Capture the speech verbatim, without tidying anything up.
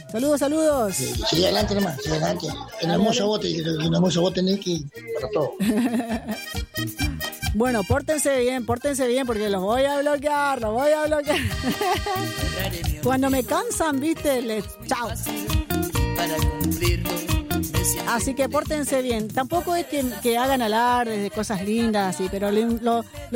Saludos, saludos. Sí, sigue adelante nomás, sigue adelante. En hermoso bote, en hermoso bote tenés que para todo. Bueno, pórtense bien, pórtense bien porque los voy a bloquear, los voy a bloquear. Cuando me cansan, viste, les chao. Así que pórtense bien. Tampoco es que, que hagan alardes de cosas lindas, así, pero lo, lo, lo